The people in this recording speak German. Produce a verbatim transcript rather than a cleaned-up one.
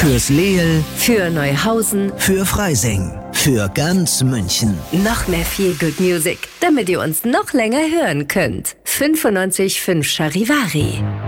Fürs Leel, für Neuhausen, für Freising, für ganz München. Noch mehr Feel Good Music, damit ihr uns noch länger hören könnt. fünfundneunzig Komma fünf Charivari.